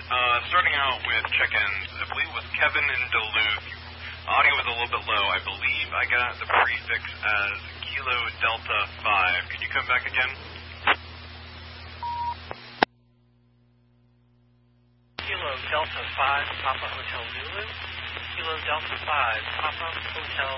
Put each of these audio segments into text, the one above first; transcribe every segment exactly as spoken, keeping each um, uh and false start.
Uh, starting out with check-ins, I believe it was Kevin in Duluth. Audio was a little bit low. I believe I got the prefix as Kilo Delta five. Could you come back again? Kilo Delta five, Papa Hotel Zulu. Kilo Delta five, Papa Hotel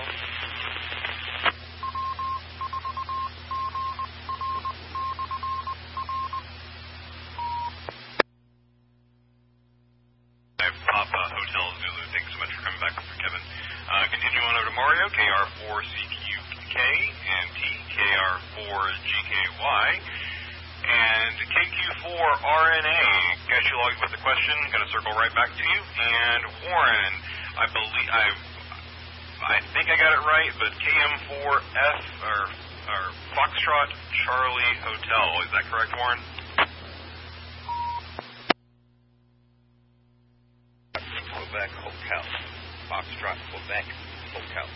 Papa Hotel Zulu. Thanks so much for coming back for Kevin. Uh, continue on over to Mario, K R four C Q K and T, K R four G K Y, and K Q four R N A. Got you logged with the question. Going to circle right back to you. And Warren, I believe I, I think I got it right, but K M four F or, or Foxtrot Charlie Hotel. Is that correct, Warren? Quebec Hotel. Foxtrot Quebec Hotel.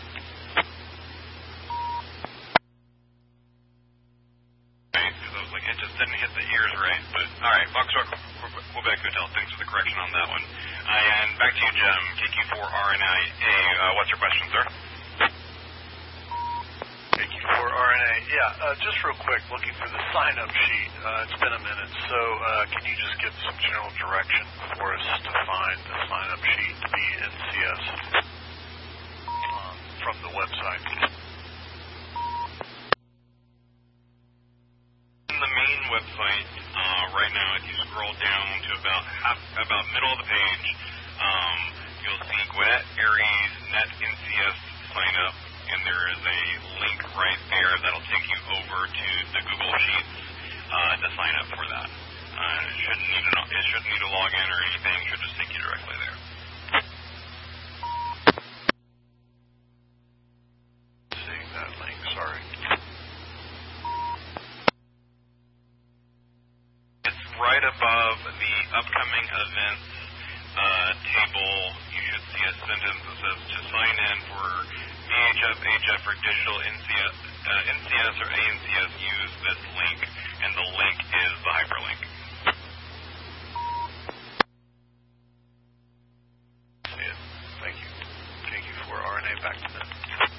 Right, because I was like, it just didn't hit the ears right. But, all right, Foxtrot Quebec Hotel. Thanks for the correction on that one. Uh, and back to you, Jim. K Q four R N A. Uh, what's your question, sir? K Q four R N A. Yeah, uh, just real quick, looking for the sign-up sheet. Uh, it's been a minute, so uh, can you just give some general direction for us to find the sign-up sheet, the N C S, um, from the website? On the main website, uh, right now, if you scroll down to about half, about middle of the page, um, you'll see Gwinnett Aries Net N C S sign up, and there is a link right there that'll take you over to the Google Sheets uh, to sign up for that. Uh, it shouldn't need a, it shouldn't need a login or anything. It should just take you directly there. Seeing that link, sorry. It's right above the upcoming events uh, table. You should see a sentence that says to sign in for V H F, A H F, or digital N C S, uh, N C S or A N C S, use this link, and the link is the hyperlink. Thank you. K Q four R N A, back to them.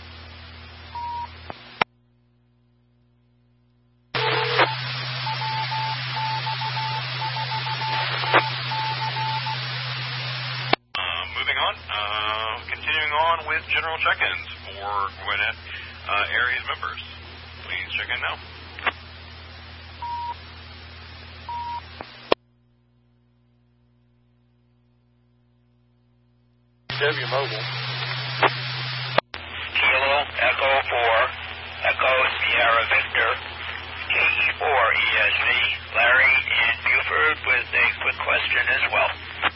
Uh, moving on, uh, continuing on with general check-ins for Gwinnett uh, Aries members. Please check in now. W Mobile. Kilo Echo four, Echo Sierra Victor, K E four E S V, Larry in Buford with a quick question as well.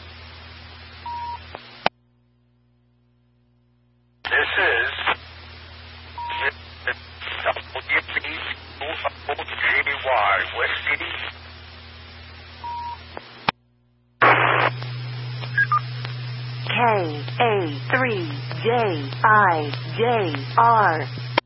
This is W P O G Y, West City. K A three J I J R.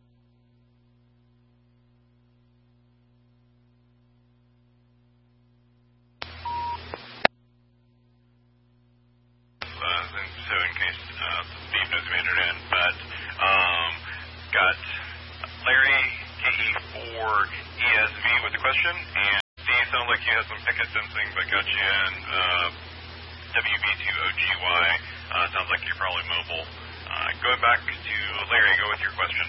Uh, so in case uh, Steve knows who entered in, but um, got Larry K E four E S V with the question, and Steve, sounds like you had some picket sensing, but got you in uh, W B two O G Y. Uh, sounds like you're probably mobile. Uh, going back to Larry, go with your question.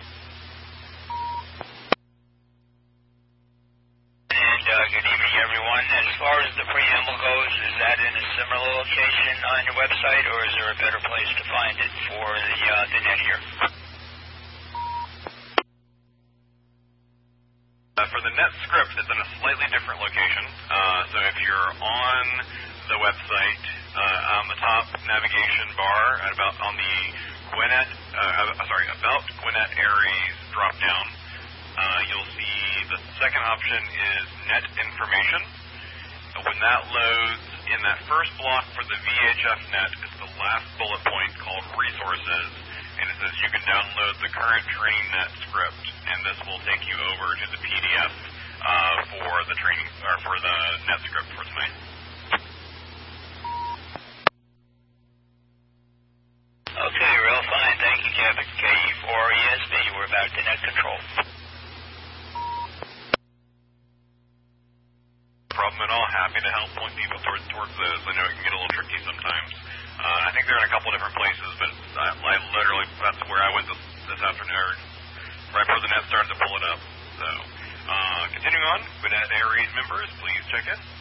And uh, good evening, everyone. As far as the preamble goes, is that in a similar location on your website, or is there a better place to find it for the, uh, the net here? Uh, for the net script, it's in a slightly different location. Uh, so if you're on the website, uh, on the top navigation bar, at about on the Gwinnett, uh, sorry, about Gwinnett Aries drop down, uh, you'll see the second option is net information. When that loads, in that first block for the V H F net, it's the last bullet point called resources, and it says you can download the current training net script, and this will take you over to the P D F uh, for the training or for the net script for tonight. back to net control. Problem at all. Happy to help point people towards towards those. I know it can get a little tricky sometimes. Uh, I think they're in a couple different places, but I, I literally, that's where I went this, this afternoon, right before the net started to pull it up. So, uh, continuing on, Gwinnett Aries members, please check in.